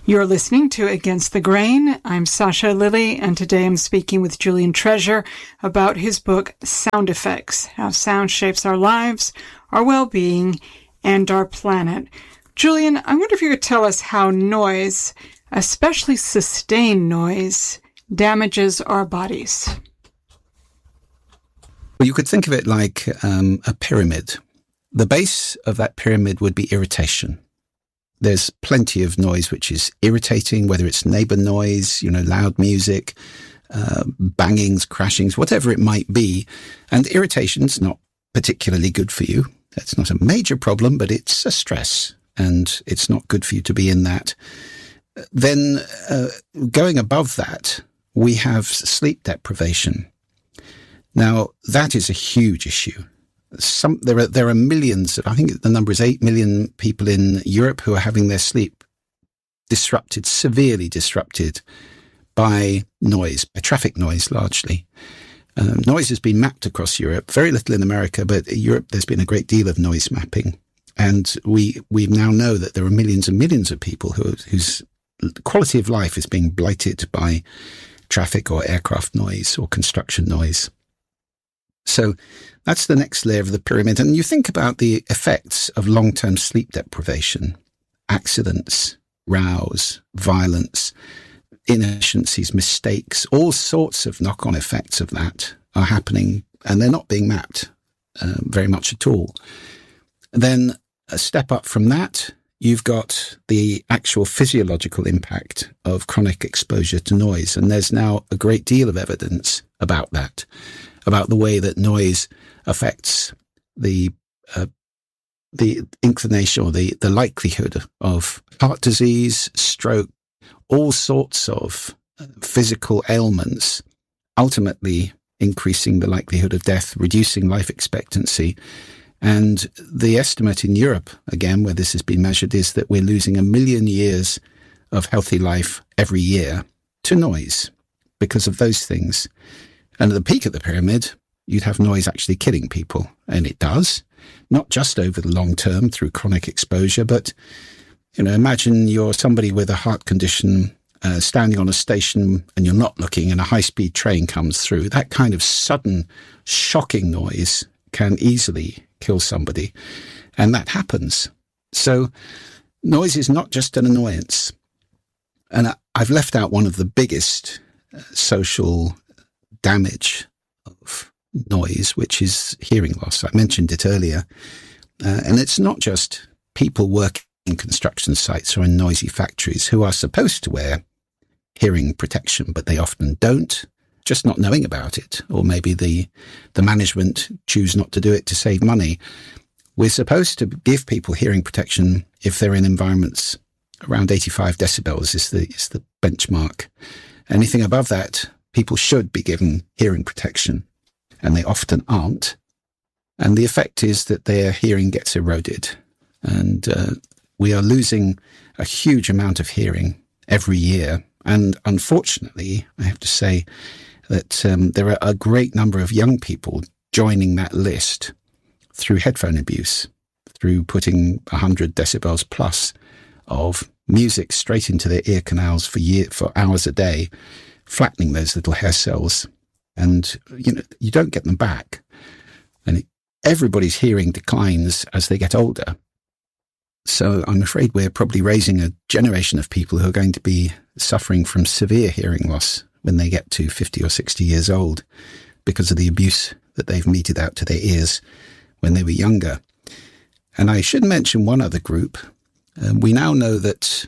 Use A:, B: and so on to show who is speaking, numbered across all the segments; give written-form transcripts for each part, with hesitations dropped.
A: You're listening to Against the Grain. I'm Sasha Lilly, and today I'm speaking with Julian Treasure about his book, Sound Effects, How Sound Shapes Our Lives, Our Well-Being, and Our Planet. Julian, I wonder if you could tell us how noise, especially sustained noise, damages our bodies.
B: Well, you could think of it like a pyramid. The base of that pyramid would be irritation. There's plenty of noise which is irritating, whether it's neighbor noise, loud music, bangings, crashings, whatever it might be. And irritation's not particularly good for you. That's not a major problem, but it's a stress, and it's not good for you to be in that. Then going above that, we have sleep deprivation. Now, that is a huge issue. There are millions, I think the number is 8 million people in Europe who are having their sleep disrupted, severely disrupted by noise, by traffic noise largely. Noise has been mapped across Europe, very little in America, but in Europe there's been a great deal of noise mapping. And we now know that there are millions and millions of people whose quality of life is being blighted by traffic or aircraft noise or construction noise. So that's the next layer of the pyramid. And you think about the effects of long-term sleep deprivation, accidents, rows, violence, inefficiencies, mistakes, all sorts of knock-on effects of that are happening, and they're not being mapped very much at all. Then a step up from that, you've got the actual physiological impact of chronic exposure to noise. And there's now a great deal of evidence about that, about the way that noise affects the inclination or the likelihood of heart disease, stroke, all sorts of physical ailments, ultimately increasing the likelihood of death, reducing life expectancy. And the estimate in Europe, again, where this has been measured, is that we're losing 1 million years of healthy life every year to noise because of those things. And at the peak of the pyramid, you'd have noise actually killing people. And it does, not just over the long term through chronic exposure, but, imagine you're somebody with a heart condition standing on a station and you're not looking and a high-speed train comes through. That kind of sudden, shocking noise can easily kill somebody. And that happens. So noise is not just an annoyance. And I've left out one of the biggest social damage of noise, which is hearing loss. I mentioned it earlier. And it's not just people working in construction sites or in noisy factories who are supposed to wear hearing protection, but they often don't, just not knowing about it. Or maybe the management choose not to do it to save money. We're supposed to give people hearing protection if they're in environments around 85 decibels is the benchmark. Anything above that, people should be given hearing protection, and they often aren't. And the effect is that their hearing gets eroded. And we are losing a huge amount of hearing every year. And unfortunately, I have to say that there are a great number of young people joining that list through headphone abuse, through putting 100 decibels plus of music straight into their ear canals for hours a day, flattening those little hair cells. And, you don't get them back. And everybody's hearing declines as they get older. So I'm afraid we're probably raising a generation of people who are going to be suffering from severe hearing loss when they get to 50 or 60 years old because of the abuse that they've meted out to their ears when they were younger. And I should mention one other group. We now know that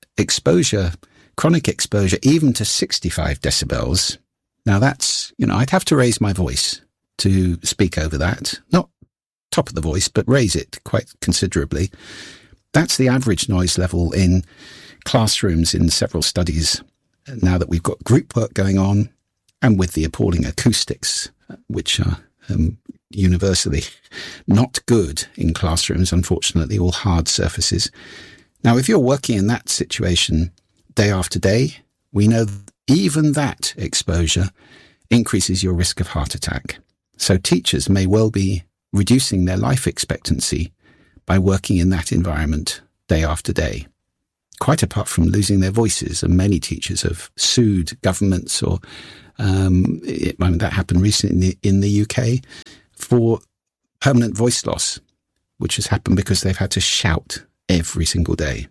B: chronic exposure, even to 65 decibels, now that's, I'd have to raise my voice to speak over that. Not top of the voice, but raise it quite considerably. That's the average noise level in classrooms in several studies now that we've got group work going on, and with the appalling acoustics, which are universally not good in classrooms, unfortunately, all hard surfaces. Now, if you're working in that situation day after day, we know even that exposure increases your risk of heart attack. So teachers may well be reducing their life expectancy by working in that environment day after day. quite apart from losing their voices. And many teachers have sued governments or that happened recently in the UK for permanent voice loss, which has happened because they've had to shout every single day.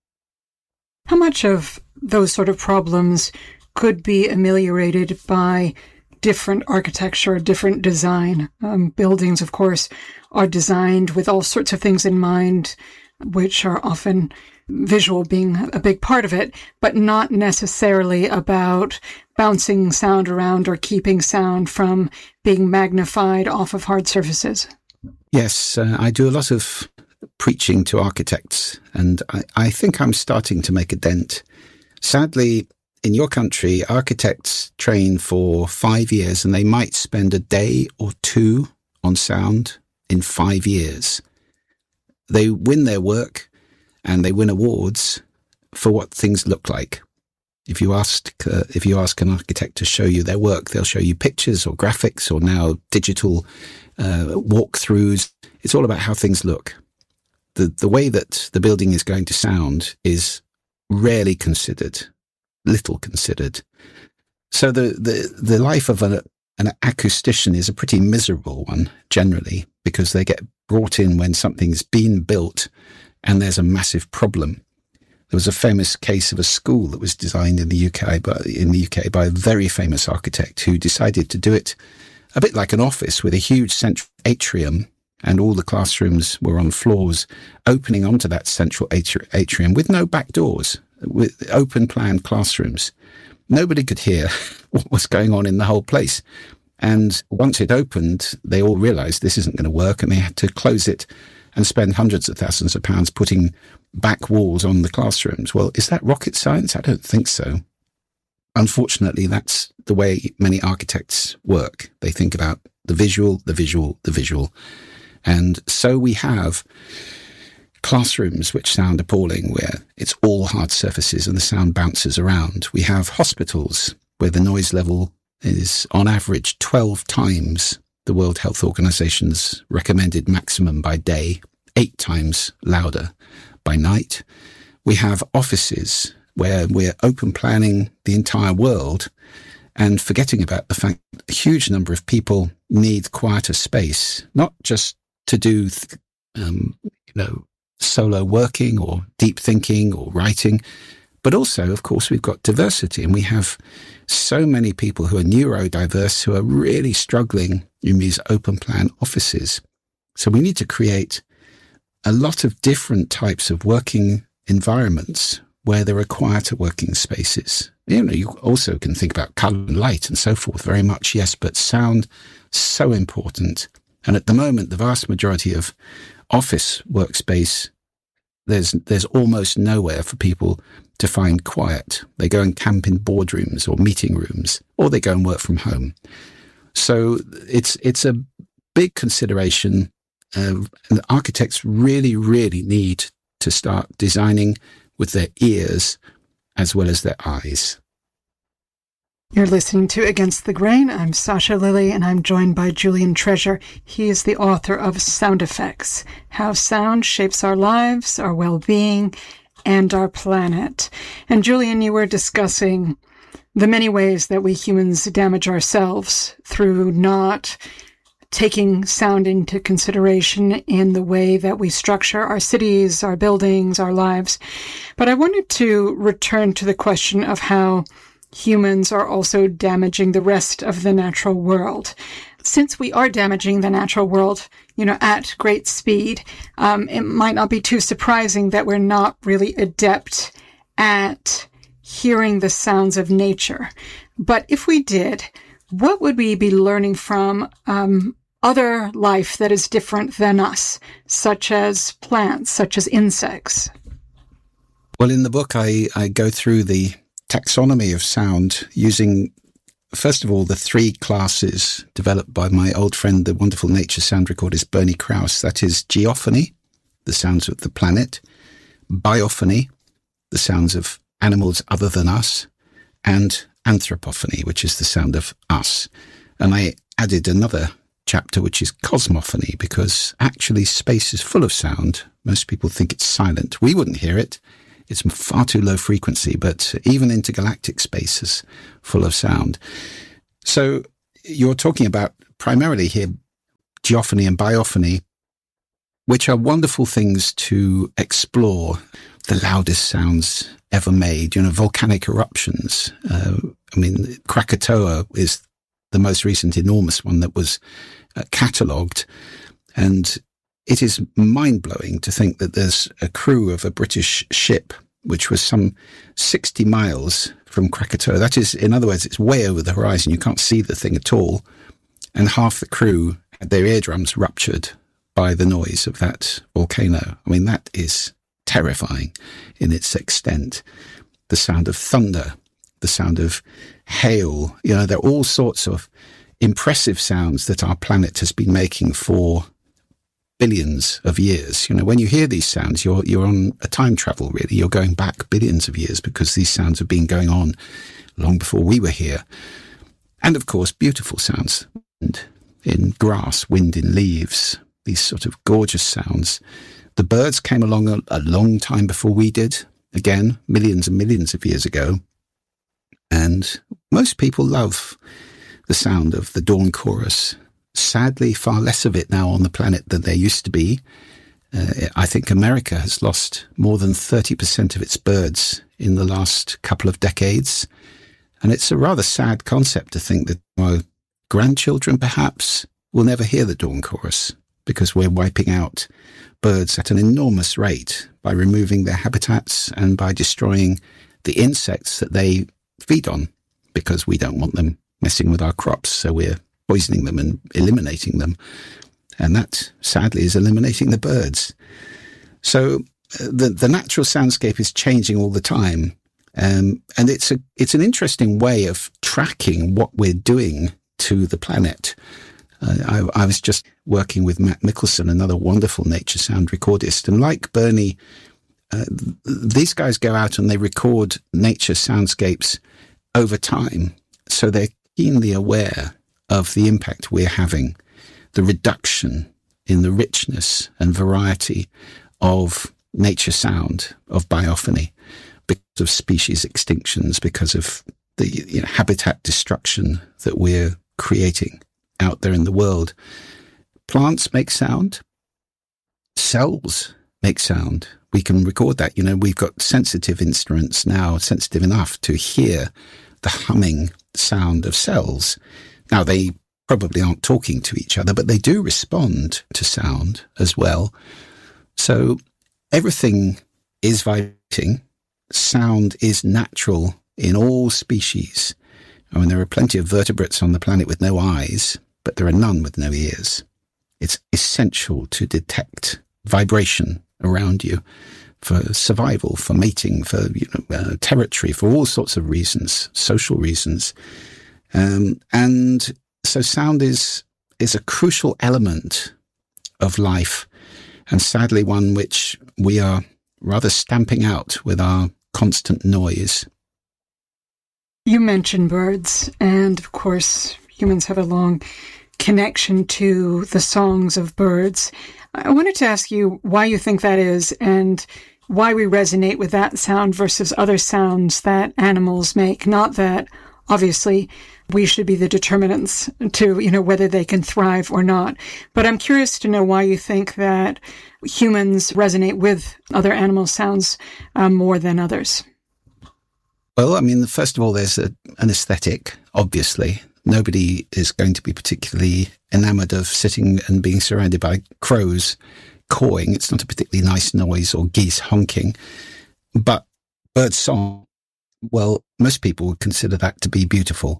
A: How much of those sort of problems could be ameliorated by different architecture, different design? Buildings, of course, are designed with all sorts of things in mind, which are often visual being a big part of it, but not necessarily about bouncing sound around or keeping sound from being magnified off of hard surfaces.
B: Yes, I do a lot of preaching to architects, and I think I'm starting to make a dent. Sadly, in your country, architects train for 5 years and they might spend a day or two on sound in 5 years. They win their work and they win awards for what things look like. If you ask an architect to show you their work, they'll show you pictures or graphics or now digital walkthroughs. It's all about how things look. The way that the building is going to sound is rarely considered, little considered. So the life of an acoustician is a pretty miserable one generally, because they get brought in when something's been built and there's a massive problem. There was a famous case of a school that was designed in the UK by a very famous architect who decided to do it a bit like an office with a huge central atrium, and all the classrooms were on floors opening onto that central atrium with no back doors, with open plan classrooms. Nobody could hear what was going on in the whole place. And once it opened, they all realized this isn't going to work, and they had to close it and spend hundreds of thousands of pounds putting back walls on the classrooms. Well, is that rocket science? I don't think so. Unfortunately, that's the way many architects work. They think about the visual, the visual, the visual. And so we have classrooms which sound appalling, where it's all hard surfaces and the sound bounces around. We have hospitals where the noise level is on average 12 times the World Health Organization's recommended maximum by day, 8 times louder by night. We have offices where we're open planning the entire world and forgetting about the fact that a huge number of people need quieter space, not just to do, solo working or deep thinking or writing, but also, of course, we've got diversity, and we have so many people who are neurodiverse who are really struggling in these open plan offices. So we need to create a lot of different types of working environments where there are quieter working spaces. You also can think about colour and light and so forth very much, yes, but sound, so important. And at the moment, the vast majority of office workspace, there's almost nowhere for people to find quiet. They go and camp in boardrooms or meeting rooms, or they go and work from home. So it's a big consideration. And architects really, really need to start designing with their ears as well as their eyes.
A: You're listening to Against the Grain. I'm Sasha Lilley, and I'm joined by Julian Treasure. He is the author of Sound Effects: How Sound Shapes Our Lives, Our Well-Being, and Our Planet. And Julian, you were discussing the many ways that we humans damage ourselves through not taking sound into consideration in the way that we structure our cities, our buildings, our lives. But I wanted to return to the question of how humans are also damaging the rest of the natural world. Since we are damaging the natural world, at great speed, it might not be too surprising that we're not really adept at hearing the sounds of nature. But if we did, what would we be learning from other life that is different than us, such as plants, such as insects?
B: Well, in the book, I go through the taxonomy of sound using, first of all, the 3 classes developed by my old friend, the wonderful nature sound recordist Bernie Krause. That is geophony, the sounds of the planet; biophony, the sounds of animals other than us; and anthropophony, which is the sound of us. And I added another chapter, which is cosmophony, because actually space is full of sound. Most people think it's silent. We wouldn't hear it It's far too low frequency, but even intergalactic space is full of sound. So you're talking about primarily here geophony and biophony, which are wonderful things to explore. The loudest sounds ever made, volcanic eruptions. Krakatoa is the most recent enormous one that was catalogued. And it is mind-blowing to think that there's a crew of a British ship which was some 60 miles from Krakatoa. That is, in other words, it's way over the horizon. You can't see the thing at all. And half the crew had their eardrums ruptured by the noise of that volcano. That is terrifying in its extent. The sound of thunder, the sound of hail, there are all sorts of impressive sounds that our planet has been making for billions of years. When you hear these sounds, you're on a time travel, really. You're going back billions of years because these sounds have been going on long before we were here. And of course, beautiful sounds. Wind in grass, wind in leaves, these sort of gorgeous sounds. The birds came along a long time before we did. Again, millions and millions of years ago. And most people love the sound of the dawn chorus. Sadly, far less of it now on the planet than there used to be. I think America has lost more than 30% of its birds in the last couple of decades. And it's a rather sad concept to think that our grandchildren perhaps will never hear the dawn chorus because we're wiping out birds at an enormous rate by removing their habitats and by destroying the insects that they feed on because we don't want them messing with our crops. So we're poisoning them and eliminating them. And that, sadly, is eliminating the birds. So the natural soundscape is changing all the time. And it's an interesting way of tracking what we're doing to the planet. I was just working with Matt Mickelson, another wonderful nature sound recordist. And like Bernie, these guys go out and they record nature soundscapes over time. So they're keenly aware of the impact we're having, the reduction in the richness and variety of nature sound, of biophony, because of species extinctions, because of the habitat destruction that we're creating out there in the world. Plants make sound. Cells make sound. We can record that. We've got sensitive instruments now, sensitive enough to hear the humming sound of cells. Now, they probably aren't talking to each other, but they do respond to sound as well. So everything is vibrating. Sound is natural in all species. There are plenty of vertebrates on the planet with no eyes, but there are none with no ears. It's essential to detect vibration around you for survival, for mating, for territory, for all sorts of reasons, social reasons. And so sound is a crucial element of life, and sadly one which we are rather stamping out with our constant noise.
A: You mentioned birds, and of course humans have a long connection to the songs of birds. I wanted to ask you why you think that is and why we resonate with that sound versus other sounds that animals make. Not that, obviously, we should be the determinants to, whether they can thrive or not. But I'm curious to know why you think that humans resonate with other animal sounds more than others.
B: Well, first of all, there's an aesthetic, obviously. Nobody is going to be particularly enamored of sitting and being surrounded by crows cawing. It's not a particularly nice noise, or geese honking. But bird song, well, most people would consider that to be beautiful.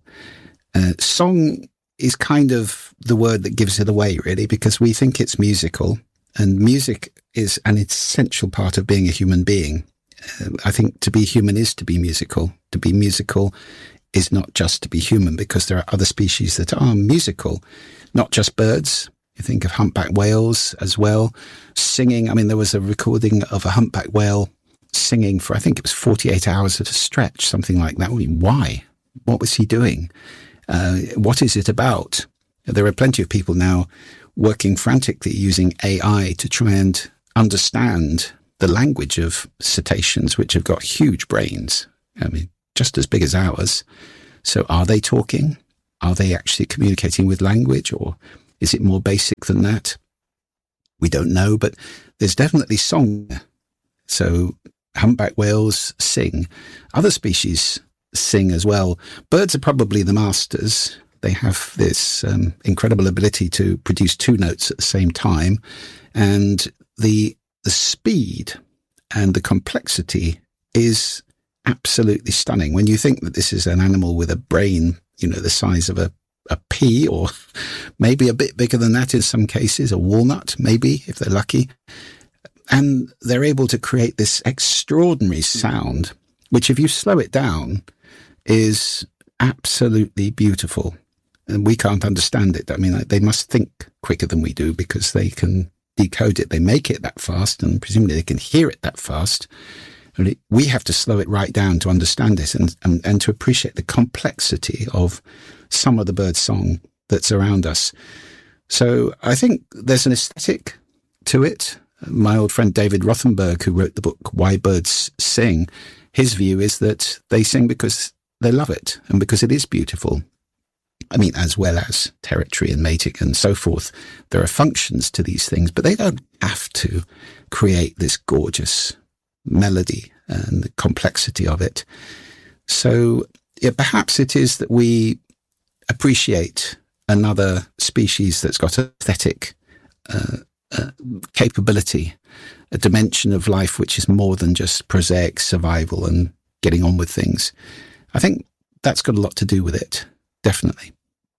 B: Song is kind of the word that gives it away, really, because we think it's musical, and music is an essential part of being a human being. I think to be human is to be musical. To be musical is not just to be human, because there are other species that are musical, not just birds. You think of humpback whales as well, singing. There was a recording of a humpback whale singing for, I think it was 48 hours at a stretch, something like that. Why? What was he doing? What is it about? There are plenty of people now working frantically using AI to try and understand the language of cetaceans, which have got huge brains. I mean, just as big as ours. So are they talking? Are they actually communicating with language, or is it more basic than that? We don't know, but there's definitely song. So humpback whales sing. Other species sing as well. Birds are probably the masters. They have this incredible ability to produce two notes at the same time. And the speed and the complexity is absolutely stunning. When you think that this is an animal with a brain, the size of a pea, or maybe a bit bigger than that in some cases, a walnut, maybe, if they're lucky. And they're able to create this extraordinary sound, which if you slow it down is absolutely beautiful. And we can't understand it. I mean, they must think quicker than we do because they can decode it. They make it that fast, and presumably they can hear it that fast. We have to slow it right down to understand it and to appreciate the complexity of some of the bird song that's around us. So I think there's an aesthetic to it. My old friend David Rothenberg, who wrote the book Why Birds Sing, his view is that they sing because they love it and because it is beautiful. I mean, as well as territory and mating and so forth. There are functions to these things, but they don't have to create this gorgeous melody and the complexity of it. So perhaps it is that we appreciate another species that's got an aesthetic capability, a dimension of life which is more than just prosaic survival and getting on with things. I think that's got a lot to do with it, definitely.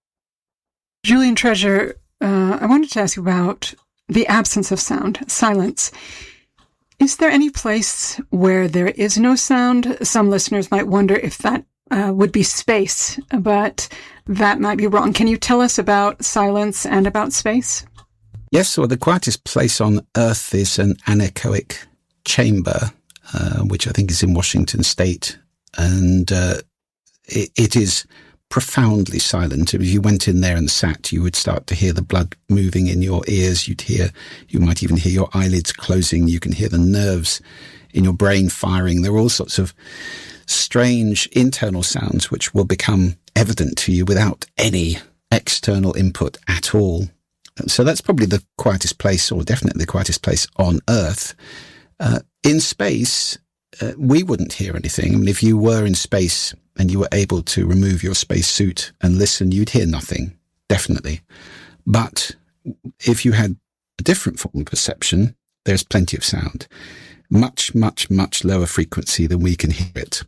A: Julian Treasure, I wanted to ask you about the absence of sound, silence. Is there any place where there is no sound? Some listeners might wonder if that would be space, but that might be wrong. Can you tell us about silence and about space?
B: Yes, well, the quietest place on Earth is an anechoic chamber, which I think is in Washington State. And it is profoundly silent. If you went in there and sat, you would start to hear the blood moving in your ears. You might even hear your eyelids closing. You can hear the nerves in your brain firing. There are all sorts of strange internal sounds which will become evident to you without any external input at all. So that's probably the quietest place, or definitely the quietest place on Earth. In space, we wouldn't hear anything. I mean, if you were in space and you were able to remove your spacesuit and listen, you'd hear nothing, definitely. But if you had a different form of perception, there's plenty of sound. Much, much, much lower frequency than we can hear it.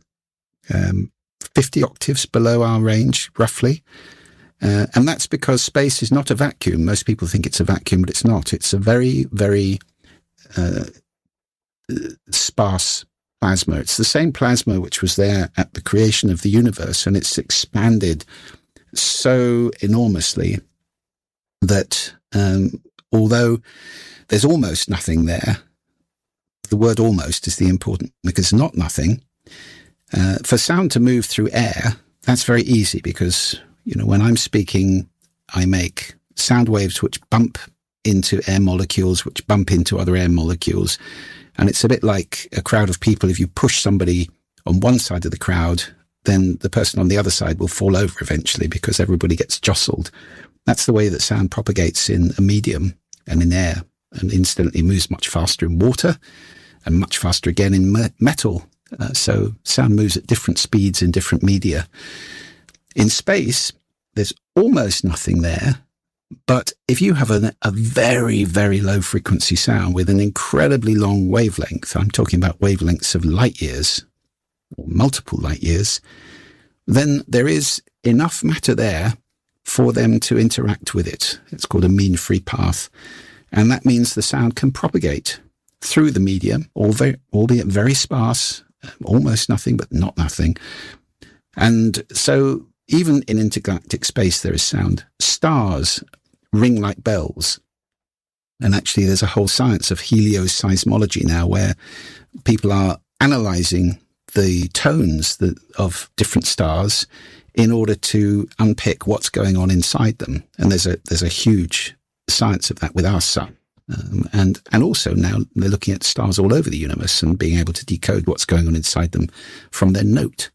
B: 50 octaves below our range, roughly. And that's because space is not a vacuum. Most people think it's a vacuum, but it's not. It's a very, very sparse plasma. It's the same plasma which was there at the creation of the universe, and it's expanded so enormously that although there's almost nothing there, the word almost is the important, because not nothing. For sound to move through air, that's very easy because, when I'm speaking, I make sound waves which bump into air molecules, which bump into other air molecules. And it's a bit like a crowd of people. If you push somebody on one side of the crowd, then the person on the other side will fall over eventually because everybody gets jostled. That's the way that sound propagates in a medium and in air, and instantly moves much faster in water and much faster again in metal. So sound moves at different speeds in different media. In space, there's almost nothing there. But if you have a very, very low frequency sound with an incredibly long wavelength, I'm talking about wavelengths of light years or multiple light years, then there is enough matter there for them to interact with it. It's called a mean free path. And that means the sound can propagate through the medium, albeit very sparse, almost nothing, but not nothing. And so even in intergalactic space, there is sound. Stars ring like bells. And actually, there's a whole science of helioseismology now where people are analyzing the tones of different stars in order to unpick what's going on inside them. And there's a huge science of that with our sun And also now they're looking at stars all over the universe and being able to decode what's going on inside them from their note.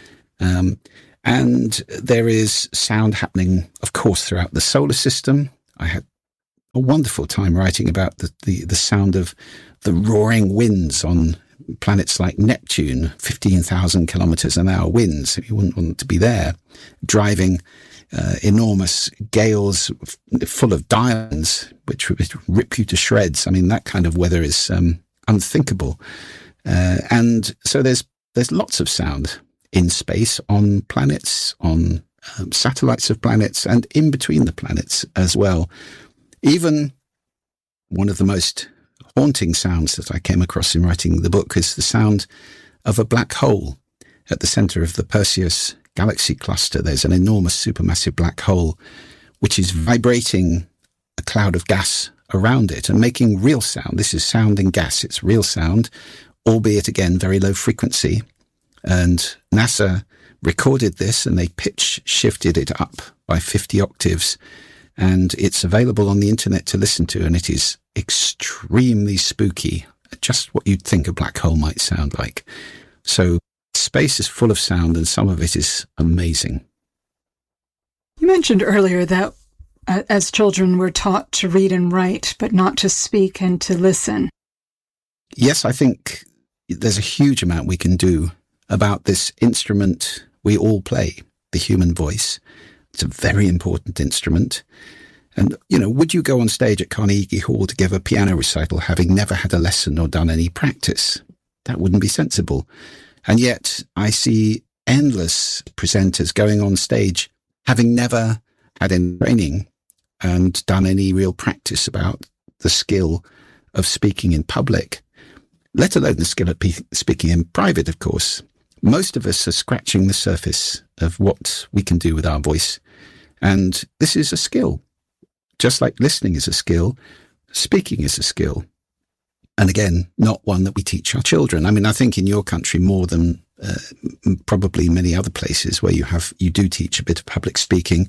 B: And there is sound happening, of course, throughout the solar system. I had a wonderful time writing about the sound of the roaring winds on planets like Neptune, 15,000 kilometers an hour winds. You wouldn't want to be there, driving enormous gales full of diamonds, which rip you to shreds. I mean, that kind of weather is unthinkable. And so there's lots of sound in space, on planets, on satellites of planets, and in between the planets as well. Even one of the most haunting sounds that I came across in writing the book is the sound of a black hole at the center of the Perseus galaxy cluster. There's an enormous supermassive black hole which is vibrating a cloud of gas around it and making real sound. This is sound in gas. It's real sound, albeit again very low frequency. And NASA recorded this and they pitch shifted it up by 50 octaves. And it's available on the internet to listen to, and it is extremely spooky, just what you'd think a black hole might sound like. So space is full of sound, and some of it is amazing.
A: You mentioned earlier that as children we're taught to read and write, but not to speak and to listen.
B: Yes, I think there's a huge amount we can do about this instrument we all play, the human voice. It's a very important instrument. And, would you go on stage at Carnegie Hall to give a piano recital having never had a lesson or done any practice? That wouldn't be sensible. And yet I see endless presenters going on stage having never had any training and done any real practice about the skill of speaking in public, let alone the skill of speaking in private, of course. Most of us are scratching the surface of what we can do with our voice. And this is a skill. Just like listening is a skill, speaking is a skill. And again, not one that we teach our children. I mean, I think in your country more than probably many other places where you do teach a bit of public speaking.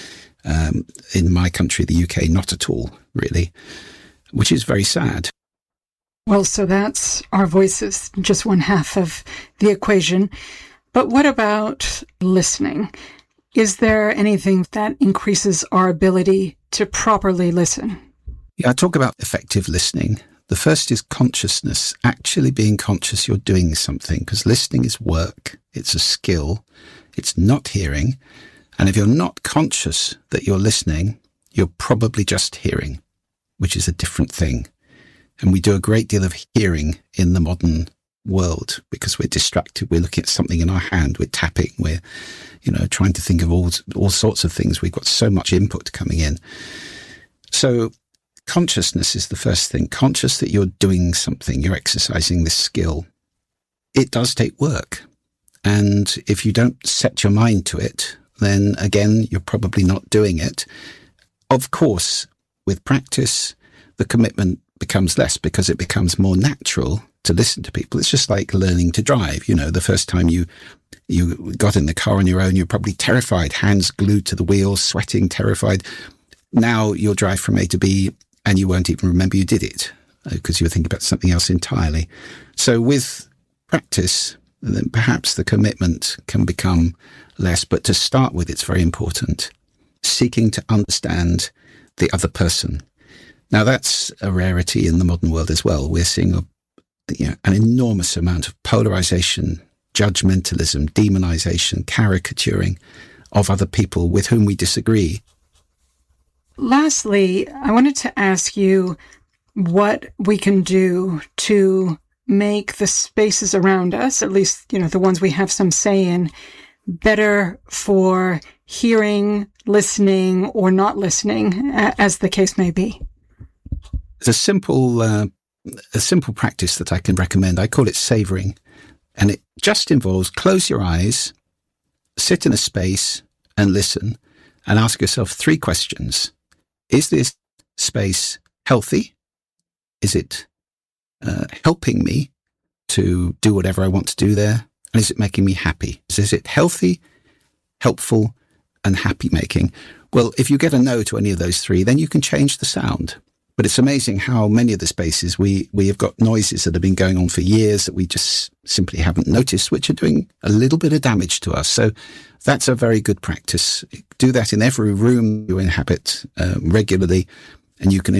B: In my country, the UK, not at all, really, which is very sad.
A: Well, so that's our voices, just one half of the equation. But what about listening? Is there anything that increases our ability to properly listen?
B: Yeah, I talk about effective listening. The first is consciousness, actually being conscious you're doing something, because listening is work. It's a skill. It's not hearing. And if you're not conscious that you're listening, you're probably just hearing, which is a different thing. And we do a great deal of hearing in the modern world because we're distracted. We're looking at something in our hand. We're tapping. We're, trying to think of all sorts of things. We've got so much input coming in. So consciousness is the first thing. Conscious that you're doing something. You're exercising this skill. It does take work. And if you don't set your mind to it, then again, you're probably not doing it. Of course, with practice, the commitment becomes less because it becomes more natural to listen to people. It's just like learning to drive. The first time you got in the car on your own, you're probably terrified, hands glued to the wheel, sweating, terrified. Now you'll drive from A to B and you won't even remember you did it because you were thinking about something else entirely. So with practice, then perhaps the commitment can become less. But to start with, it's very important. Seeking to understand the other person. Now, that's a rarity in the modern world as well. We're seeing an enormous amount of polarization, judgmentalism, demonization, caricaturing of other people with whom we disagree.
A: Lastly, I wanted to ask you what we can do to make the spaces around us, at least, the ones we have some say in, better for hearing, listening, or not listening, as the case may be.
B: There's a simple practice that I can recommend. I call it savoring. And it just involves close your eyes, sit in a space and listen and ask yourself 3 questions. Is this space healthy? Is it helping me to do whatever I want to do there? And is it making me happy? Is it healthy, helpful, and happy making? Well, if you get a no to any of those 3, then you can change the sound. But it's amazing how many of the spaces we have got noises that have been going on for years that we just simply haven't noticed, which are doing a little bit of damage to us. So that's a very good practice. Do that in every room you inhabit regularly, and you can